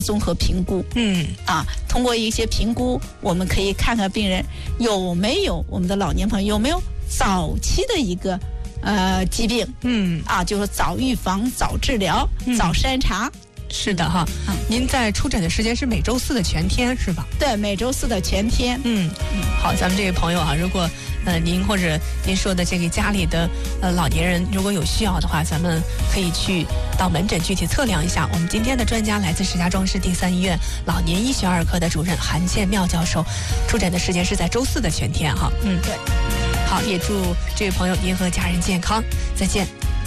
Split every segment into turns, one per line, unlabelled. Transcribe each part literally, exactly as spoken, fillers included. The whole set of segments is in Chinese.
综合评估。
嗯
啊，通过一些评估，我们可以看看病人有没有我们的老年朋友有没有早期的一个呃疾病。
嗯
啊，就是早预防、早治疗、
嗯、
早筛查。
是的哈，嗯、您在出诊的时间是每周四的全天是吧？
对，每周四的全天。
嗯嗯，好，咱们这位朋友啊，如果呃您或者您说的这个家里的呃老年人如果有需要的话，咱们可以去到门诊具体测量一下。我们今天的专家来自石家庄市第三医院老年医学儿科的主任韩建妙教授，出诊的时间是在周四的全天哈。
嗯，对。
好，也祝这位朋友您和家人健康，再见。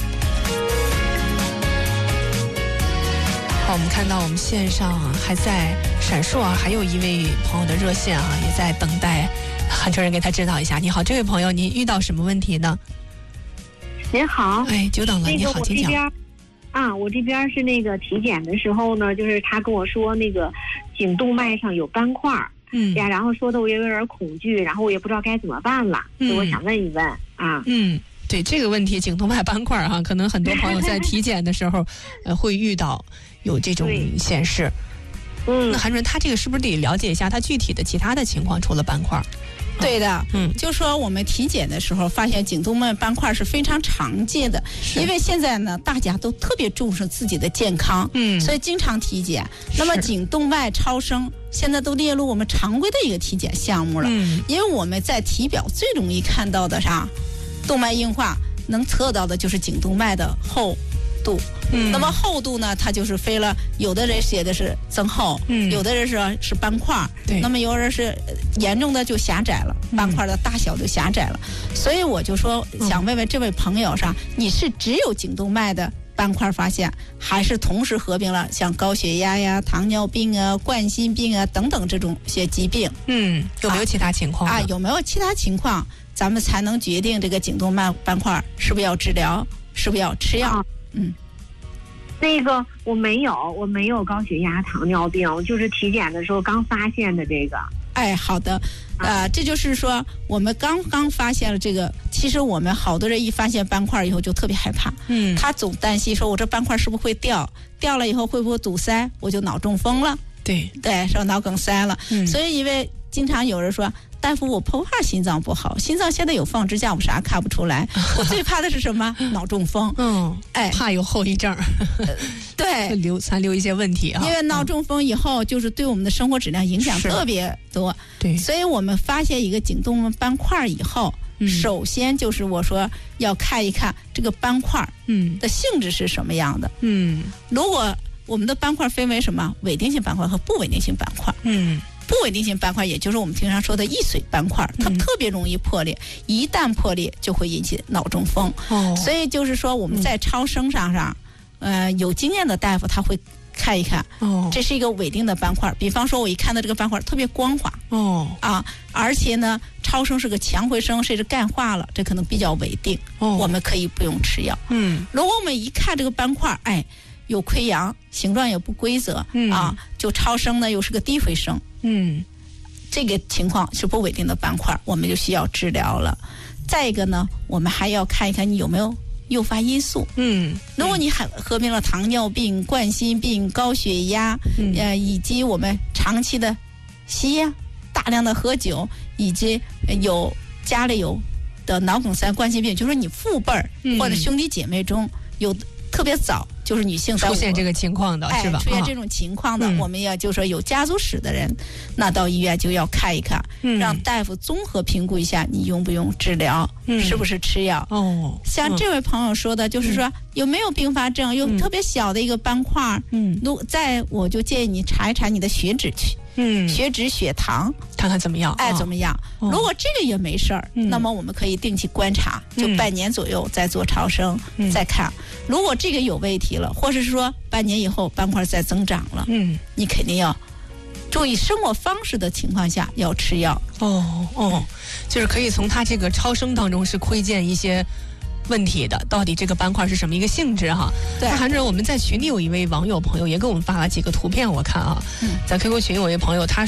好，我们看到我们线上还在闪烁啊，还有一位朋友的热线啊，也在等待韩主任给他指导一下。你好，这位朋友，您遇到什么问题呢？
您好，
哎，久等了，
那个
你好，请讲。
啊，我这边是那个体检的时候呢，就是他跟我说那个颈动脉上有斑块，嗯呀，然后说的我也有点恐惧，然后我也不知道该怎么办了，嗯、所以我想问一问啊。
嗯，对这个问题，颈动脉斑块哈、啊，可能很多朋友在体检的时候呃会遇到。有这种显示，嗯，那韩主任他这个是不是得了解一下他具体的其他的情况，除了斑块？
对的，嗯，就说我们体检的时候发现颈动脉斑块是非常常见的，因为现在呢大家都特别重视自己的健康，嗯，所以经常体检。那么颈动脉超声现在都列入我们常规的一个体检项目了，嗯，因为我们在体表最容易看到的啥，动脉硬化能测到的就是颈动脉的厚度。嗯、那么厚度呢，它就是分了，有的人写的是增厚，嗯，有的人是是斑块，对，那么有人是严重的就狭窄了，斑块的大小就狭窄了，嗯、所以我就说想问问这位朋友上，你是只有颈动脉的斑块发现，还是同时合并了像高血压呀、糖尿病啊、冠心病啊等等这种些疾病？
嗯，有没有其他情况啊？
啊，有没有其他情况，咱们才能决定这个颈动脉斑块是不是要治疗，是不是要吃药？啊、嗯。
那个我没有，我没有高血压、糖尿病，就是体检的时候刚发现的这个。
哎，好的，呃，这就是说我们刚刚发现了这个。其实我们好多人一发现斑块以后就特别害怕，嗯，他总担心说我这斑块是不是会掉，掉了以后会不会堵塞，我就脑中风了，
对
对，说脑梗塞了。嗯、所以因为经常有人说，大夫我不怕心脏不好，心脏现在有放支架，我啥看不出来。我最怕的是什么？脑中风。
嗯，哎，怕有后遗症。
对，
留残留一些问题啊。
因为脑中风以后，就是对我们的生活质量影响特别多。
对，
所以我们发现一个颈动脉斑块以后，嗯、首先就是我说要看一看这个斑块嗯的性质是什么样的。嗯，如果我们的斑块分为什么稳定性斑块和不稳定性斑块。嗯。不稳定性斑块，也就是我们经常说的易碎斑块，它特别容易破裂，嗯、一旦破裂就会引起脑中风。哦，所以就是说我们在超声上上，嗯、呃，有经验的大夫他会看一看，哦，这是一个稳定的斑块。比方说，我一看到这个斑块特别光滑，哦啊，而且呢，超声是个强回声，甚至钙化了，这可能比较稳定。哦，我们可以不用吃药。嗯，如果我们一看这个斑块，哎。有溃疡，形状也不规则，嗯、啊，就超声呢又是个低回声，嗯，这个情况是不稳定的斑块，我们就需要治疗了。再一个呢，我们还要看一看你有没有诱发因素，嗯，如果你还合并了糖尿病、冠心病、高血压，嗯、呃，以及我们长期的吸烟、大量的喝酒，以及有家里有的脑梗塞、冠心病，就是你父辈儿、嗯、或者兄弟姐妹中有特别早。就是女性
出现这个情况的，
哎、
是吧？
出现这种情况的，嗯、我们要就说有家族史的人，那到医院就要看一看，嗯、让大夫综合评估一下你用不用治疗，嗯、是不是吃药。哦，像这位朋友说的，就是说、嗯、有没有并发症，有特别小的一个斑块，嗯，如再我就建议你查一查你的血脂去。嗯，血脂、血糖，
看看怎么样？
哎，怎么样？哦、如果这个也没事儿，嗯、那么我们可以定期观察，就半年左右再做超声，嗯、再看。如果这个有问题了，或者是说半年以后斑块再增长了，嗯，你肯定要注意生活方式的情况下要吃药。
哦哦，就是可以从他这个超声当中是窥见一些问题的，到底这个斑块是什么一个性质哈？对。那韩主任，我们在群里有一位网友朋友也给我们发了几个图片，我看啊，嗯、在 Q Q 群有一位朋友他。